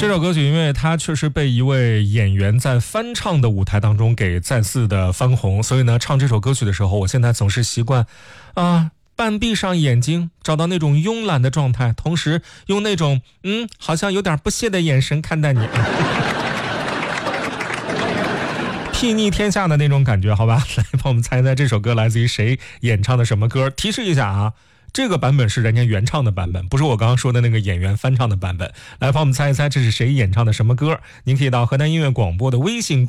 这首歌曲因为它确实被一位演员在翻唱的舞台当中给再次的翻红，所以呢，唱这首歌曲的时候，我现在总是习惯半闭上眼睛，找到那种慵懒的状态，同时用那种好像有点不屑的眼神看待你，睥睨天下的那种感觉，好吧？来帮我们猜一猜这首歌来自于谁演唱的什么歌？提示一下啊，这个版本是人家原唱的版本，不是我刚刚说的那个演员翻唱的版本。来帮我们猜一猜这是谁演唱的什么歌？您可以到河南音乐广播的微信